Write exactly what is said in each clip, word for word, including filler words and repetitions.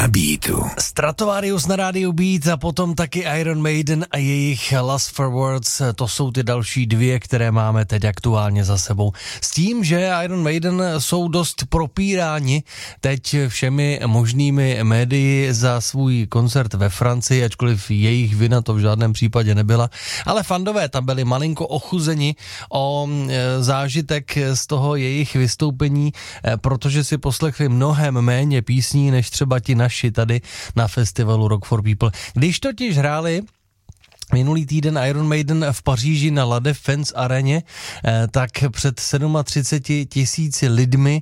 na Beatu. Stratovarius na rádiu Beat a potom taky Iron Maiden a jejich Lust for Words, to jsou ty další dvě, které máme teď aktuálně za sebou. S tím, že Iron Maiden jsou dost propíráni teď všemi možnými médii za svůj koncert ve Francii, ačkoliv jejich vina to v žádném případě nebyla, ale fandové tam byli malinko ochuzeni o zážitek z toho jejich vystoupení, protože si poslechli mnohem méně písní, než třeba ti naši tady na festivalu Rock for People. Když totiž hráli minulý týden Iron Maiden v Paříži na La Défense aréně, tak před třiceti sedmi tisíci lidmi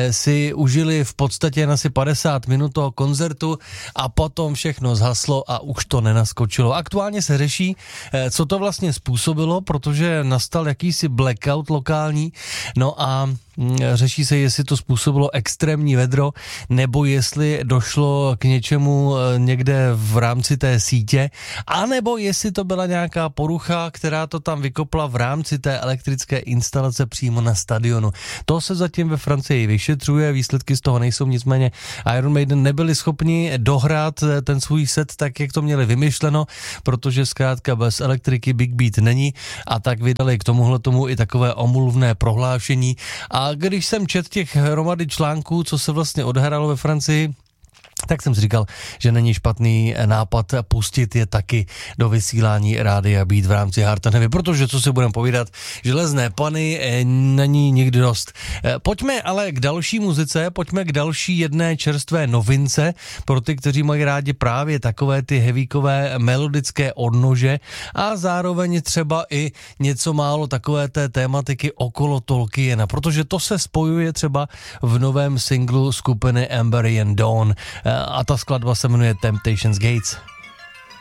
si užili v podstatě jen asi padesát minut toho koncertu a potom všechno zhaslo a už to nenaskočilo. Aktuálně se řeší, co to vlastně způsobilo, protože nastal jakýsi blackout lokální, no a řeší se, jestli to způsobilo extrémní vedro, nebo jestli došlo k něčemu někde v rámci té sítě, anebo jestli to byla nějaká porucha, která to tam vykopla v rámci té elektrické instalace přímo na stadionu. To se zatím ve Francii vyšetřuje, výsledky z toho nejsou, nicméně Iron Maiden nebyli schopni dohrát ten svůj set tak, jak to měli vymyšleno, protože zkrátka bez elektriky Big Beat není, a tak vydali k tomuhle tomu i takové omluvné prohlášení. A když jsem četl těch hromady článků, co se vlastně odehrálo ve Francii, tak jsem si říkal, že není špatný nápad pustit je taky do vysílání rádia Beat v rámci Hard and Heavy, protože co si budeme povídat, železné pany není nikdy dost. Pojďme ale k další muzice, pojďme k další jedné čerstvé novince pro ty, kteří mají rádi právě takové ty heavíkové melodické odnože a zároveň třeba i něco málo takové té tématiky okolo Tolkiena, protože to se spojuje třeba v novém singlu skupiny Ember and Dawn. A ta skladba se jmenuje Temptations Gates.